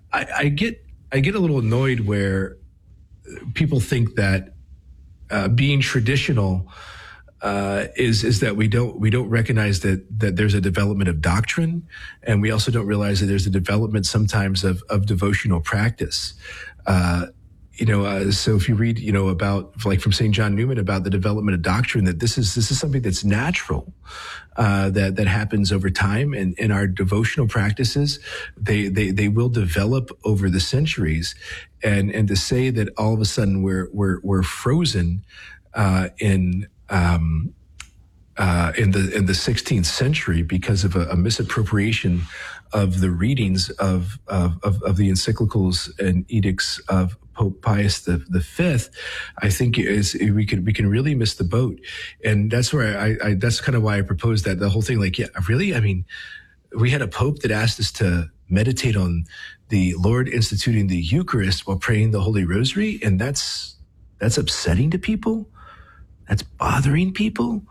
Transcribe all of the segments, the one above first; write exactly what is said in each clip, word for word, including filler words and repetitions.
I, I get I get a little annoyed where people think that uh, being traditional uh, is is that we don't we don't recognize that that there's a development of doctrine, and we also don't realize that there's a development sometimes of of devotional practice. Uh, You know, uh, so if you read, you know, about like from Saint John Newman about the development of doctrine, that this is this is something that's natural, uh, that that happens over time, and in our devotional practices, they they they will develop over the centuries, and and to say that all of a sudden we're we're we're frozen uh, in. Um, Uh, in the in the sixteenth century because of a, a misappropriation of the readings of of, of of the encyclicals and edicts of Pope Pius the, the Fifth, I think is we can we can really miss the boat, and that's where I, I that's kind of why I proposed that the whole thing. Like, yeah, really, I mean, we had a pope that asked us to meditate on the Lord instituting the Eucharist while praying the Holy Rosary, and that's that's upsetting to people, that's bothering people.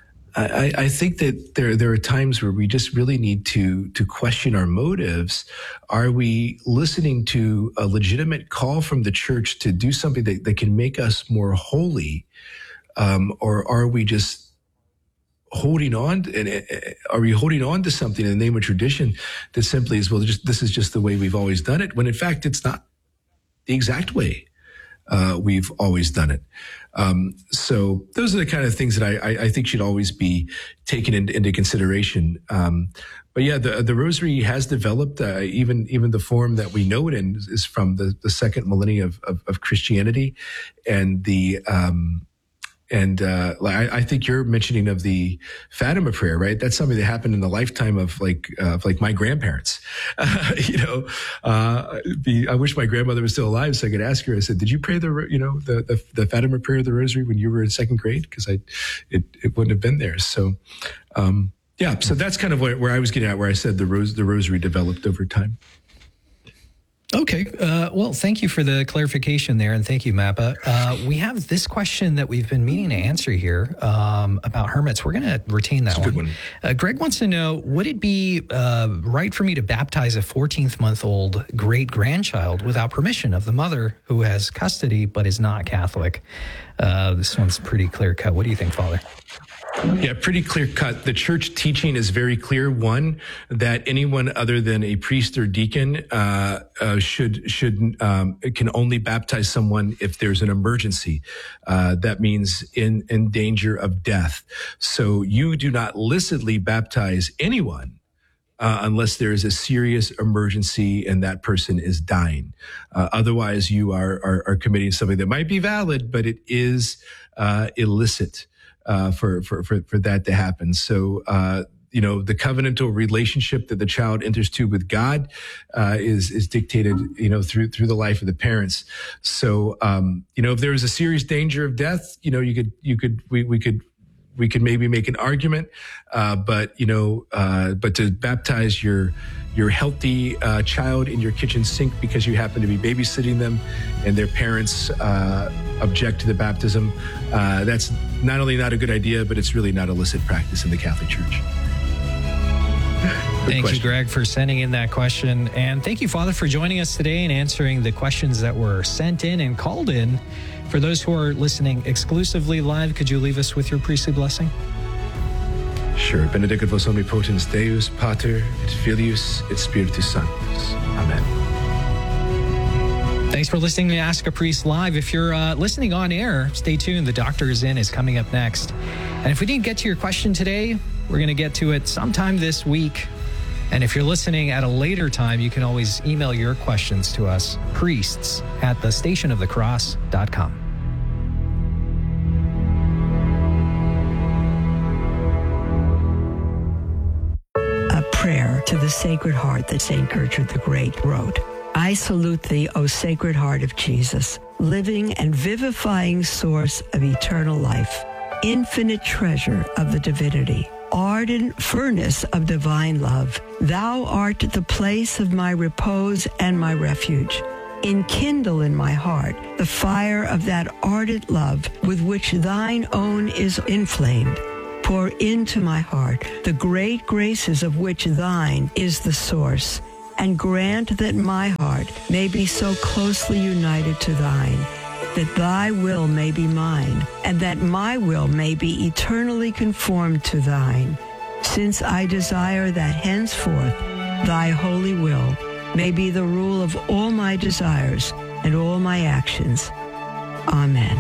I, I think that there there are times where we just really need to to question our motives. Are we listening to a legitimate call from the church to do something that, that can make us more holy, um, or are we just holding on? And are we holding on to something in the name of tradition that simply is, well, just this is just the way we've always done it, when in fact it's not the exact way Uh, we've always done it. Um, so those are the kind of things that I, I, I think should always be taken into, into consideration. Um, but yeah, the the Rosary has developed. Uh, even even the form that we know it in is, is from the, the second millennia of, of, of Christianity, and the um, and uh, I, I think you're mentioning of the Fatima prayer, right? That's something that happened in the lifetime of like uh, of like my grandparents. Uh, you know, uh, the, I wish my grandmother was still alive so I could ask her. I said, "Did you pray the you know the the, the Fatima prayer of the Rosary when you were in second grade?" Because I it it wouldn't have been there. So um, yeah, so that's kind of where, where I was getting at, where I said the rose the Rosary developed over time. Okay. Uh, well, thank you for the clarification there, and thank you, Mappa. Uh, we have this question that we've been meaning to answer here um, about hermits. We're going to retain that That's one. a good one. Uh, Greg wants to know, would it be uh, right for me to baptize a fourteenth-month-old great-grandchild without permission of the mother who has custody but is not Catholic? Uh, this one's pretty clear-cut. What do you think, Father? Yeah, pretty clear cut. The church teaching is very clear. One, that anyone other than a priest or deacon uh, uh, should should um, can only baptize someone if there's an emergency. Uh, that means in in danger of death. So you do not licitly baptize anyone Uh, unless there is a serious emergency and that person is dying. Uh, otherwise, you are, are are committing something that might be valid, but it is uh, illicit uh, for, for for for that to happen. So, uh, you know, the covenantal relationship that the child enters to with God uh, is is dictated, you know, through through the life of the parents. So, um, you know, if there is a serious danger of death, you know, you could you could we we could. We could maybe make an argument, uh, but you know, uh, but to baptize your your healthy uh, child in your kitchen sink because you happen to be babysitting them, and their parents uh, object to the baptism, uh, that's not only not a good idea, but it's really not illicit practice in the Catholic Church. Thank question. you, Greg, for sending in that question, and thank you, Father, for joining us today and answering the questions that were sent in and called in. For those who are listening exclusively live, could you leave us with your priestly blessing? Sure. Benedictus vos omnipotens Deus, Pater, et Filius, et Spiritus Sanctus. Amen. Thanks for listening to Ask a Priest Live. If you're uh, listening on air, stay tuned. The Doctor is In is coming up next. And if we didn't get to your question today, we're going to get to it sometime this week. And if you're listening at a later time, you can always email your questions to us, priests at the station of the cross dot com. A prayer to the Sacred Heart that Saint Gertrude the Great wrote. I salute thee, O Sacred Heart of Jesus, living and vivifying source of eternal life, infinite treasure of the divinity, ardent furnace of divine love. Thou art the place of my repose and my refuge. Enkindle in my heart the fire of that ardent love with which thine own is inflamed. Pour into my heart the great graces of which thine is the source. and grant that my heart may be so closely united to thine, that thy will may be mine, and that my will may be eternally conformed to thine, since I desire that henceforth thy holy will may be the rule of all my desires and all my actions. Amen.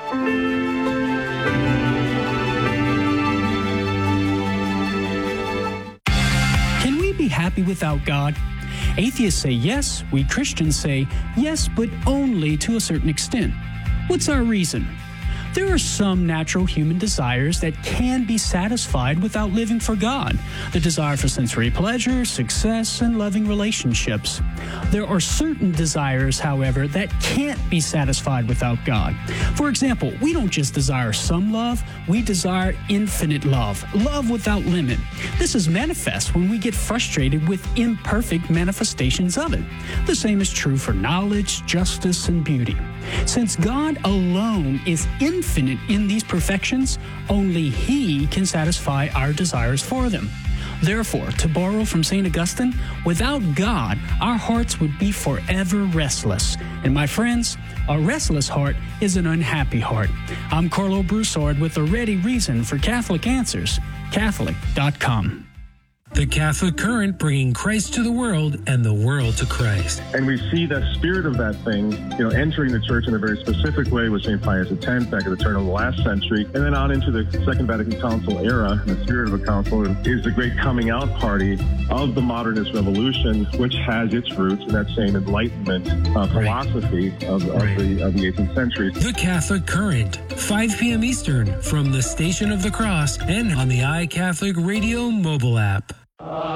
Can we be happy without God? Atheists say yes, we Christians say yes, but only to a certain extent. What's our reason? There are some natural human desires that can be satisfied without living for God. The desire for sensory pleasure, success, and loving relationships. There are certain desires, however, that can't be satisfied without God. For example, we don't just desire some love, we desire infinite love, love without limit. This is manifest when we get frustrated with imperfect manifestations of it. The same is true for knowledge, justice, and beauty. Since God alone is infinite in these perfections, only He can satisfy our desires for them. Therefore, to borrow from Saint Augustine, without God, our hearts would be forever restless. And my friends, a restless heart is an unhappy heart. I'm Carlo Broussard with a ready reason for Catholic Answers, Catholic dot com. The Catholic Current, bringing Christ to the world and the world to Christ. And we see the spirit of that thing, you know, entering the church in a very specific way with Saint Pius X back at the turn of the last century, and then on into the Second Vatican Council era. And the spirit of a council is the great coming out party of the modernist revolution, which has its roots in that same Enlightenment uh, philosophy right. of, of, right. the, of the eighteenth century. The Catholic Current, five p.m. Eastern, from the Station of the Cross and on the iCatholic Radio mobile app.